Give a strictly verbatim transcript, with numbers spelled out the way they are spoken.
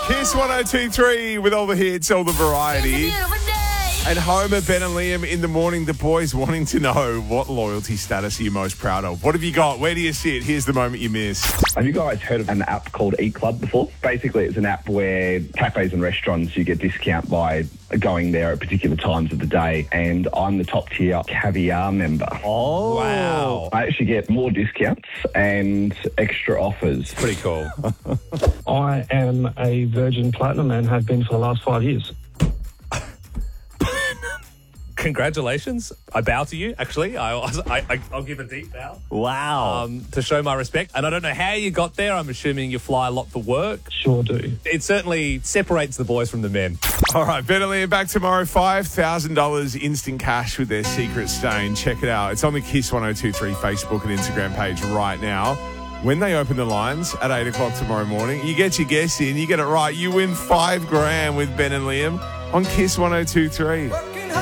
Kiss one oh two point three with all the hits, all the variety. And Homer, Ben and Liam in the morning, the boys wanting to know, what loyalty status are you most proud of? What have you got? Where do you sit? Here's the moment you missed. Have you guys heard of an app called Eat Club before? Basically, it's an app where cafes and restaurants, you get discount by going there at particular times of the day. And I'm the top tier caviar member. Oh, wow. I actually get more discounts and extra offers. Pretty cool. I am a Virgin Platinum and have been for the last five years. Congratulations. I bow to you, actually. I, I, I'll give a deep bow. Wow. Um, to show my respect. And I don't know how you got there. I'm assuming you fly a lot for work. Sure do. It certainly separates the boys from the men. All right, Ben and Liam back tomorrow. five thousand dollars instant cash with their secret stain. Check it out. It's on the Kiss one oh two point three Facebook and Instagram page right now. When they open the lines at eight o'clock tomorrow morning, you get your guess in, you get it right, you win five grand with Ben and Liam on Kiss one oh two point three.